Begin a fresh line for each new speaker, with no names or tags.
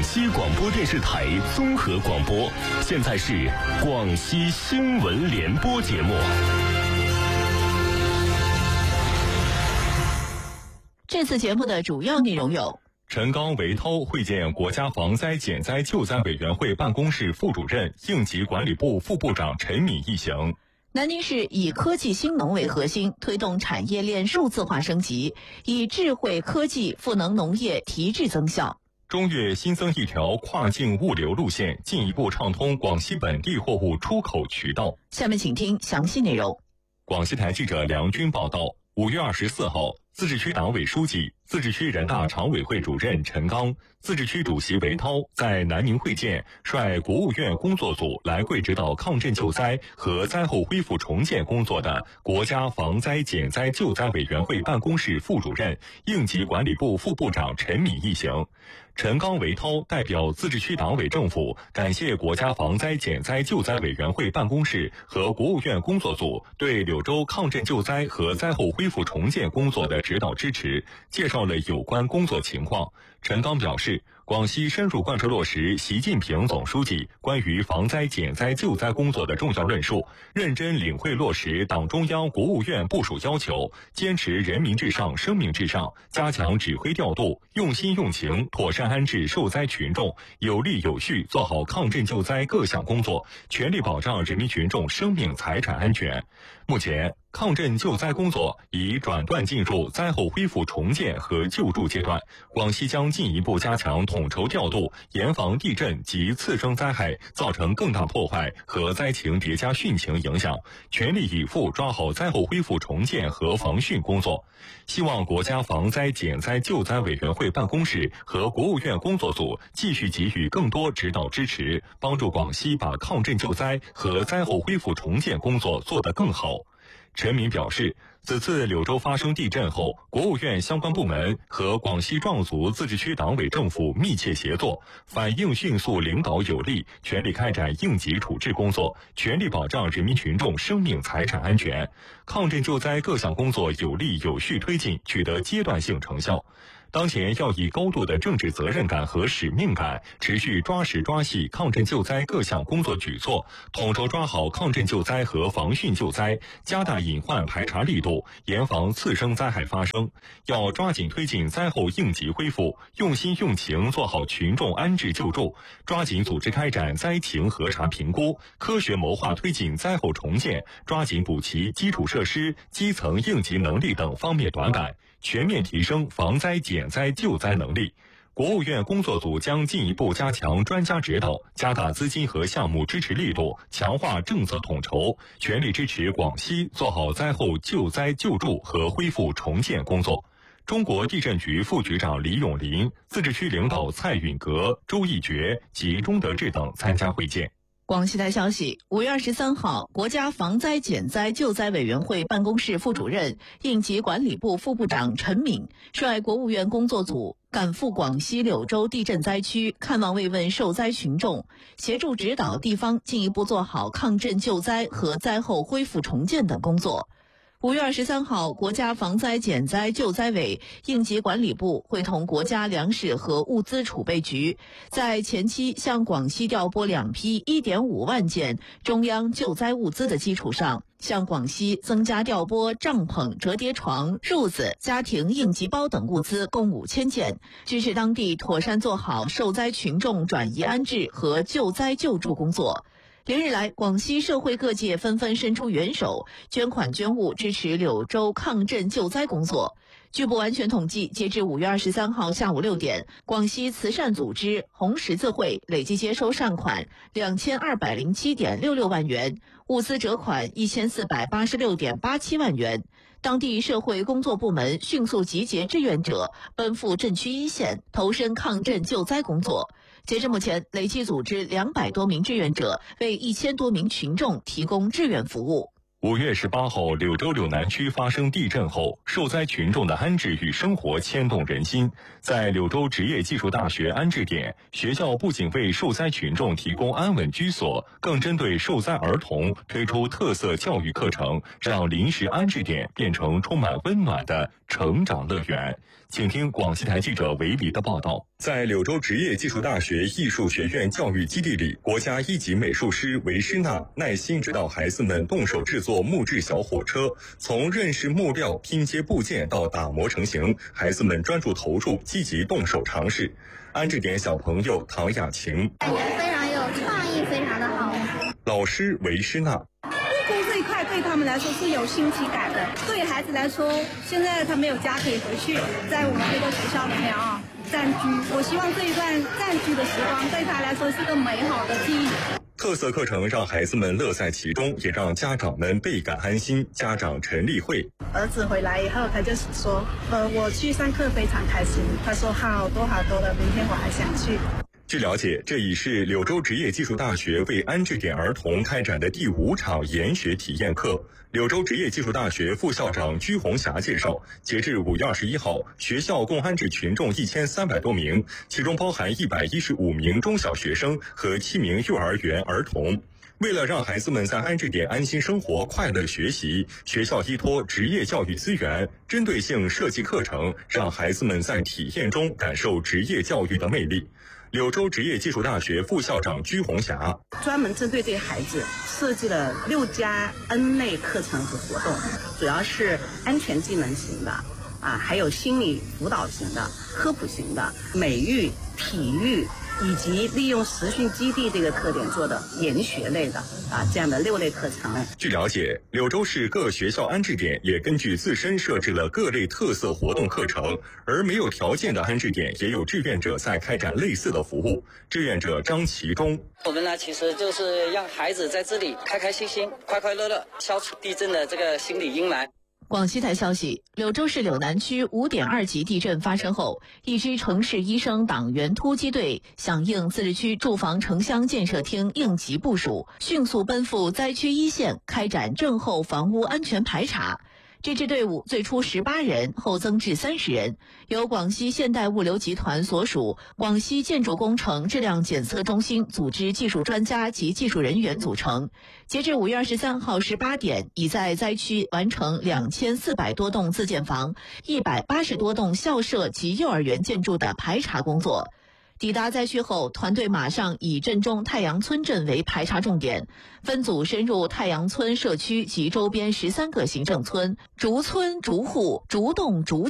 西广播电视台综合广播，现在是广西新闻联播节目。
这次节目的主要内容有：
陈刚、韦涛会见国家防灾减灾救灾委员会办公室副主任、应急管理部副部长陈敏一行。
南宁市以科技兴农为核心，推动产业链数字化升级，以智慧科技赋能农业提质增效。
中越新增一条跨境物流路线，进一步畅通广西本地货物出口渠道。
下面请听详细内容。
广西台记者梁军报道，5月24号，自治区党委书记、自治区人大常委会主任陈刚、自治区主席韦涛在南宁会见率国务院工作组来贵指导抗震救灾和灾后恢复重建工作的国家防灾减灾救灾委员会办公室副主任、应急管理部副部长陈敏一行。陈刚、韦涛代表自治区党委政府感谢国家防灾减灾救灾委员会办公室和国务院工作组对柳州抗震救灾和灾后恢复重建工作的指导支持，介绍了有关工作情况。陈刚表示，广西深入贯彻落实习近平总书记关于防灾减灾救灾工作的重要论述，认真领会落实党中央、国务院部署要求，坚持人民至上、生命至上，加强指挥调度，用心用情，妥善安置受灾群众，有力有序做好抗震救灾各项工作，全力保障人民群众生命财产安全。目前，抗震救灾工作已转段进入灾后恢复重建和救助阶段，广西将进一步加强统筹调度，严防地震及次生灾害造成更大破坏和灾情叠加汛情影响，全力以赴抓好灾后恢复重建和防汛工作。希望国家防灾减灾救灾委员会办公室和国务院工作组继续给予更多指导支持，帮助广西把抗震救灾和灾后恢复重建工作做得更好。陈敏表示，此次柳州发生地震后，国务院相关部门和广西壮族自治区党委政府密切协作，反应迅速，领导有力，全力开展应急处置工作，全力保障人民群众生命财产安全。抗震救灾各项工作有力有序推进，取得阶段性成效。当前要以高度的政治责任感和使命感，持续抓实抓细抗震救灾各项工作举措，统筹抓好抗震救灾和防汛救灾，加大隐患排查力度，严防次生灾害发生。要抓紧推进灾后应急恢复，用心用情做好群众安置救助，抓紧组织开展灾情核查评估，科学谋划推进灾后重建，抓紧补齐基础设施、基层应急能力等方面短板，全面提升防灾减灾救灾能力。国务院工作组将进一步加强专家指导，加大资金和项目支持力度，强化政策统筹，全力支持广西做好灾后救灾救助和恢复重建工作。中国地震局副局长李永林、自治区领导蔡允阁、周义觉及钟德志等参加会见。
广西台消息，5月23号，国家防灾减灾救灾委员会办公室副主任、应急管理部副部长陈敏率国务院工作组赶赴广西柳州地震灾区，看望慰问受灾群众，协助指导地方进一步做好抗震救灾和灾后恢复重建等工作。5月23号，国家防灾减灾救灾委、应急管理部会同国家粮食和物资储备局，在前期向广西调拨2批1.5万件中央救灾物资的基础上，向广西增加调拨帐篷、折叠床、褥子、家庭应急包等物资共5000件，支持当地妥善做好受灾群众转移安置和救灾救助工作。连日来，广西社会各界纷纷伸出援手，捐款捐物支持柳州抗震救灾工作。据不完全统计，截至5月23号下午6点，广西慈善组织红十字会累计接收善款2207.66万元，物资折款1486.87万元。当地社会工作部门迅速集结志愿者，奔赴震区一线，投身抗震救灾工作。截至目前，累计组织200多名志愿者，为1000多名群众提供志愿服务。
5月18号，柳州柳南区发生地震后，受灾群众的安置与生活牵动人心。在柳州职业技术大学安置点，学校不仅为受灾群众提供安稳居所，更针对受灾儿童推出特色教育课程，让临时安置点变成充满温暖的成长乐园。请听广西台记者韦黎的报道。 在柳州职业技术大学艺术学院教育基地里，国家一级美术师韦诗娜耐心指导孩子们动手制作木质小火车，从认识木料、拼接部件到打磨成型，孩子们专注投入，积极动手尝试。安置点小朋友唐雅晴，
感觉非常有创意，非常的好。
老师韦诗娜，
务工这一块对他们来说是有新奇感的，对孩子来说，现在他没有家可以回去，在我们这个学校里面暂居，我希望这一段暂居的时光对他来说是个美好的记忆。
特色课程让孩子们乐在其中，也让家长们倍感安心。家长陈丽慧，
儿子回来以后，他就说，我去上课非常开心。他说好多的，明天我还想去。
据了解，这已是柳州职业技术大学为安置点儿童开展的第5场研学体验课。柳州职业技术大学副校长鞠红霞介绍，截至5月21号，学校共安置群众1300多名，其中包含115名中小学生和7名幼儿园儿童。为了让孩子们在安置点安心生活、快乐学习，学校依托职业教育资源，针对性设计课程，让孩子们在体验中感受职业教育的魅力。柳州职业技术大学副校长鞠红霞，
专门针对这些孩子设计了6+N 类课程和活动，主要是安全技能型的还有心理辅导型的、科普型的、美育、体育，以及利用实训基地这个特点做的研学类的这样的6类课程。
据了解，柳州市各学校安置点也根据自身设置了各类特色活动课程，而没有条件的安置点也有志愿者在开展类似的服务。志愿者张其忠，
我们呢其实就是让孩子在这里开开心心、快快乐乐，消除地震的这个心理阴霾。
广西台消息，柳州市柳南区5.2级地震发生后，一支城市医生党员突击队响应自治区住房城乡建设厅应急部署，迅速奔赴灾区一线，开展震后房屋安全排查。这支队伍最初18人，后增至30人，由广西现代物流集团所属广西建筑工程质量检测中心组织技术专家及技术人员组成。截至5月23号18点，已在灾区完成2400多栋自建房、180多栋校舍及幼儿园建筑的排查工作。抵达灾区后，团队马上以镇中太阳村镇为排查重点，分组深入太阳村社区及周边13个行政村，逐村逐户逐栋逐